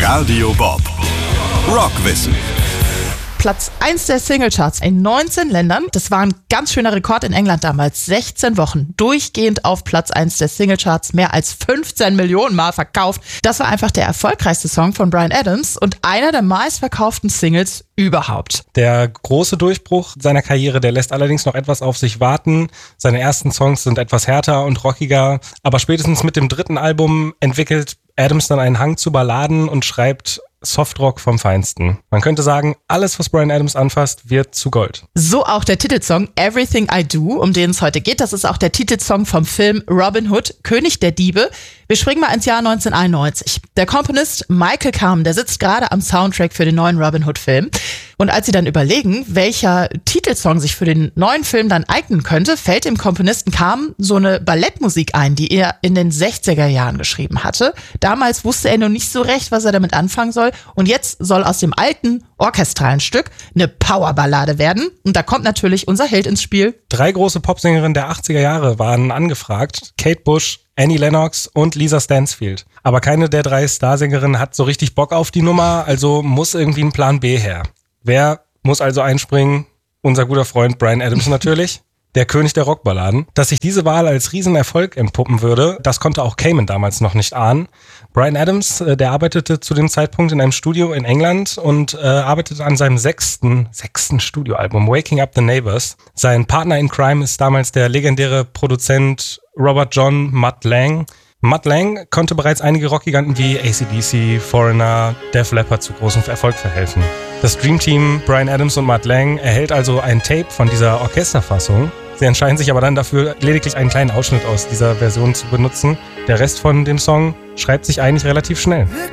Radio Bob. Rockwissen. Platz 1 der Singlecharts in 19 Ländern. Das war ein ganz schöner Rekord in England damals. 16 Wochen durchgehend auf Platz 1 der Singlecharts, mehr als 15 Millionen Mal verkauft. Das war einfach der erfolgreichste Song von Bryan Adams und einer der meistverkauften Singles überhaupt. Der große Durchbruch seiner Karriere, der lässt allerdings noch etwas auf sich warten. Seine ersten Songs sind etwas härter und rockiger, aber spätestens mit dem dritten Album entwickelt Adams dann einen Hang zu Balladen und schreibt Softrock vom Feinsten. Man könnte sagen, alles, was Bryan Adams anfasst, wird zu Gold. So auch der Titelsong Everything I Do, um den es heute geht. Das ist auch der Titelsong vom Film Robin Hood, König der Diebe. Wir springen mal ins Jahr 1991. Der Komponist Michael Kamen, der sitzt gerade am Soundtrack für den neuen Robin Hood-Film. Und als sie dann überlegen, welcher Titelsong sich für den neuen Film dann eignen könnte, fällt dem Komponisten Kamen so eine Ballettmusik ein, die er in den 60er Jahren geschrieben hatte. Damals wusste er noch nicht so recht, was er damit anfangen soll. Und jetzt soll aus dem alten orchestralen Stück eine Powerballade werden. Und da kommt natürlich unser Held ins Spiel. 3 große Popsängerinnen der 80er Jahre waren angefragt. Kate Bush, Annie Lennox und Lisa Stansfield. Aber keine der 3 Starsängerinnen hat so richtig Bock auf die Nummer, also muss irgendwie ein Plan B her. Wer muss also einspringen? Unser guter Freund Bryan Adams natürlich. Der König der Rockballaden. Dass sich diese Wahl als Riesenerfolg entpuppen würde, das konnte auch Kamen damals noch nicht ahnen. Bryan Adams, der arbeitete zu dem Zeitpunkt in einem Studio in England und arbeitete an seinem sechsten Studioalbum, Waking Up the Neighbors. Sein Partner in Crime ist damals der legendäre Produzent Robert John Mutt Lange. Mutt Lange konnte bereits einige Rockgiganten wie AC/DC, Foreigner, Def Leppard zu großem Erfolg verhelfen. Das Dreamteam Bryan Adams und Mutt Lange erhält also ein Tape von dieser Orchesterfassung. Sie entscheiden sich aber dann dafür, lediglich einen kleinen Ausschnitt aus dieser Version zu benutzen. Der Rest von dem Song schreibt sich eigentlich relativ schnell.